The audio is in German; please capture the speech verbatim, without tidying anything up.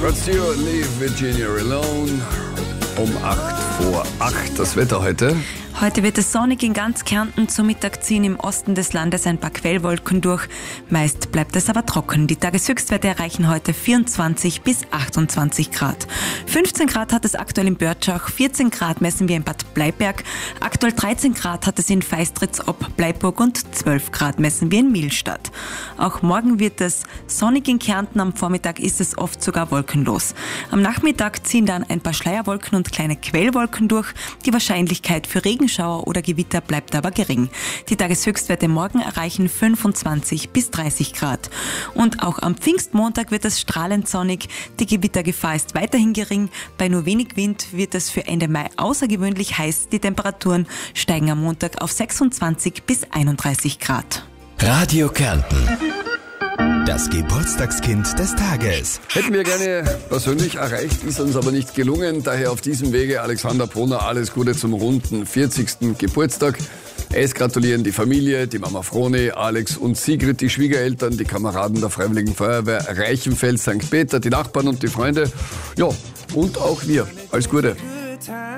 Rod Stewart, Leave Virginia Alone. Um acht vor acht. Das Wetter heute. Heute wird es sonnig in ganz Kärnten. Zum Mittag ziehen im Osten des Landes ein paar Quellwolken durch. Meist bleibt es aber trocken. Die Tageshöchstwerte erreichen heute vierundzwanzig bis achtundzwanzig Grad. fünfzehn Grad hat es aktuell in Börtschach, vierzehn Grad messen wir in Bad Bleiberg, aktuell dreizehn Grad hat es in Feistritz ob Bleiburg und zwölf Grad messen wir in Milstadt. Auch morgen wird es sonnig in Kärnten, am Vormittag ist es oft sogar wolkenlos. Am Nachmittag ziehen dann ein paar Schleierwolken und kleine Quellwolken durch. Die Wahrscheinlichkeit für Regenschauer oder Gewitter bleibt aber gering. Die Tageshöchstwerte morgen erreichen fünfundzwanzig bis dreißig Grad. Und auch am Pfingstmontag wird es strahlend sonnig. Die Gewittergefahr ist weiterhin gering. Bei nur wenig Wind wird es für Ende Mai außergewöhnlich heiß. Die Temperaturen steigen am Montag auf sechsundzwanzig bis einunddreißig Grad. Radio Kärnten. Das Geburtstagskind des Tages. Hätten wir gerne persönlich erreicht, ist uns aber nicht gelungen. Daher auf diesem Wege Alexander Brunner, alles Gute zum runden vierzigsten Geburtstag. Es gratulieren die Familie, die Mama Froni, Alex und Sigrid, die Schwiegereltern, die Kameraden der Freiwilligen Feuerwehr Reichenfeld, Sankt Peter, die Nachbarn und die Freunde. Ja, und auch wir. Alles Gute.